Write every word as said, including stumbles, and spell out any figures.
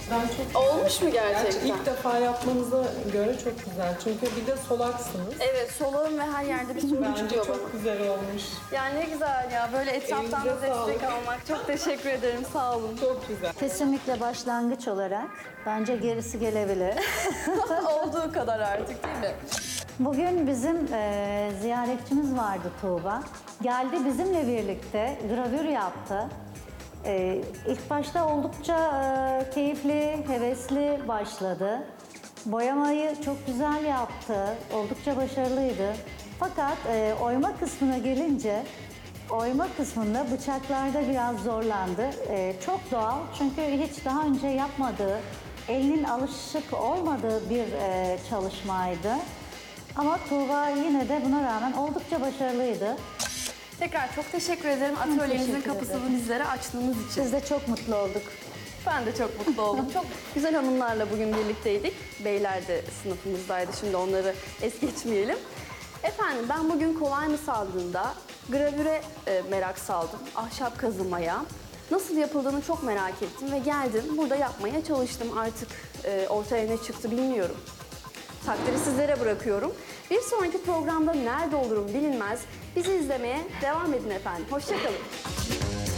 Ben çok Olmuş mu gerçekten? Gerçi ilk defa yapmanıza göre çok güzel. Çünkü bir de solaksınız. Evet, solağım ve her yerde bir sorun Bence çıkıyor çok bana. güzel olmuş. Yani ne güzel ya, böyle etraftan da Elinize destek sağlık. almak. Çok teşekkür ederim, sağ olun. Çok güzel. Kesinlikle başlangıç olarak bence gerisi gelebilir. Olduğu kadar artık değil mi? Bugün bizim e, ziyaretçimiz vardı Tuğba. Geldi bizimle birlikte gravür yaptı. E, ilk başta oldukça e, keyifli, hevesli başladı. Boyamayı çok güzel yaptı, oldukça başarılıydı. Fakat e, oyma kısmına gelince, oyma kısmında bıçaklarda biraz zorlandı. E, çok doğal çünkü hiç daha önce yapmadığı, elinin alışık olmadığı bir e, çalışmaydı. Ama Tuğba yine de buna rağmen oldukça başarılıydı. Tekrar çok teşekkür ederim atölyenizin teşekkür kapısını ederim. bizlere açtığınız için. Biz de çok mutlu olduk. Ben de çok mutlu oldum. Çok güzel hanımlarla bugün birlikteydik. Beyler de sınıfımızdaydı. Şimdi onları es geçmeyelim. Efendim ben bugün kolay mı sandığında gravüre e, merak saldım. Ahşap kazımaya. Nasıl yapıldığını çok merak ettim ve geldim. Burada yapmaya çalıştım. Artık e, ortaya ne çıktı bilmiyorum. Takdiri sizlere bırakıyorum. Bir sonraki programda nerede olurum bilinmez. Bizi izlemeye devam edin efendim. Hoşça kalın.